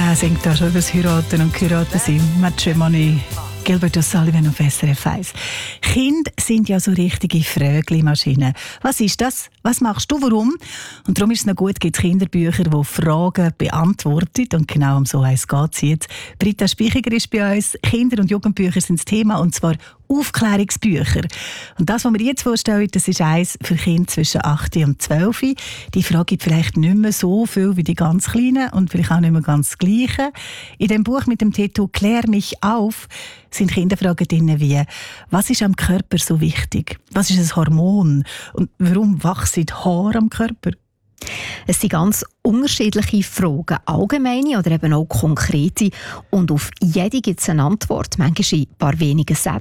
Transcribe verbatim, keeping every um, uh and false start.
Er singt da schon über das Heiraten und Heiraten sind. Matrimony. Gilbert O'Sullivan auf S R F eins. Kinder sind ja so richtige Frögli-Maschinen. Was ist das? Was machst du? Warum? Und darum ist es noch gut, gibt es Kinderbücher, die Fragen beantworten. Und genau um so eins geht es jetzt. Britta Speichiger ist bei uns. Kinder- und Jugendbücher sind das Thema, und zwar Aufklärungsbücher. Und das, was wir jetzt vorstellen, das ist eins für Kinder zwischen acht und zwölf. Die Frage gibt vielleicht nicht mehr so viel wie die ganz Kleinen und vielleicht auch nicht mehr ganz das Gleiche. In dem Buch mit dem Titel «Klär mich auf» sind Kinderfragen drin wie: Was ist am Körper so wichtig? Was ist ein Hormon? Und warum wachsen Haare am Körper? Es sind ganz unterschiedliche Fragen, allgemeine oder eben auch konkrete. Und auf jede gibt es eine Antwort, manchmal in ein paar wenigen Sätzen.